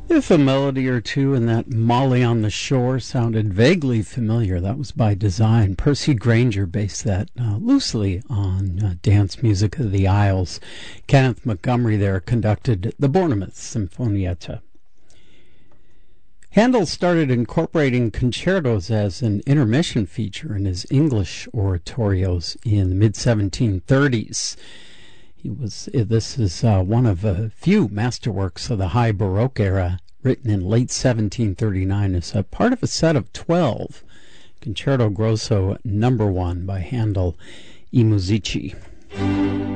If a melody or two in that Molly on the Shore sounded vaguely familiar, that was by design. Percy Grainger based that loosely on dance music of the Isles. Kenneth Montgomery there conducted the Bournemouth Sinfonietta. Handel started incorporating concertos as an intermission feature in his English oratorios in the mid-1730s. This is one of a few masterworks of the High Baroque era, written in late 1739 as a part of a set of 12, Concerto Grosso No. 1 by Handel I Musici.